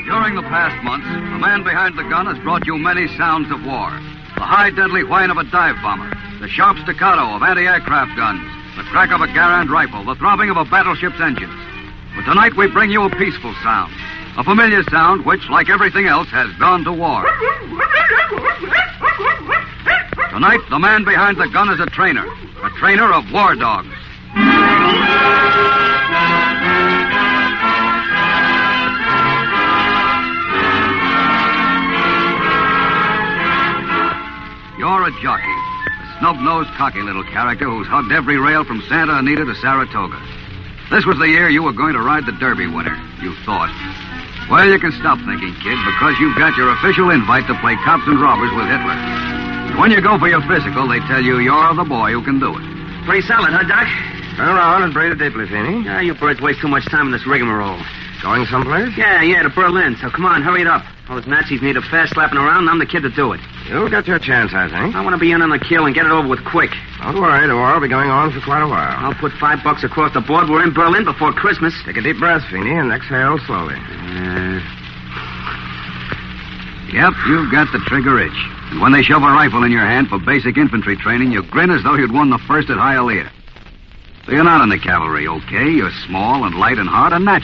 During the past months, the man behind the gun has brought you many sounds of war. The high, deadly whine of a dive bomber, the sharp staccato of anti-aircraft guns, the crack of a Garand rifle, the throbbing of a battleship's engines. But tonight we bring you a peaceful sound, a familiar sound which, like everything else, has gone to war. Tonight, the man behind the gun is a trainer of war dogs. You're a jockey, a snub-nosed, cocky little character who's hugged every rail from Santa Anita to Saratoga. This was the year you were going to ride the Derby winner, you thought. Well, you can stop thinking, kid, because you've got your official invite to play cops and robbers with Hitler. And when you go for your physical, they tell you you're the boy who can do it. Pretty solid, huh, Doc? Turn around and breathe deeply, Feeney. Yeah, you birds waste too much time in this rigmarole. Going someplace? Yeah, to Berlin. So come on, hurry it up. All those Nazis need a fast slapping around, and I'm the kid to do it. You'll get your chance, I think. I want to be in on the kill and get it over with quick. Don't worry, the war will be going on for quite a while. I'll put $5 across the board. We're in Berlin before Christmas. Take a deep breath, Feeney, and exhale slowly. Yep, you've got the trigger itch. And when they shove a rifle in your hand for basic infantry training, you grin as though you'd won the first at Hialeah. So you're not in the cavalry, okay? You're small and light and hard and natural.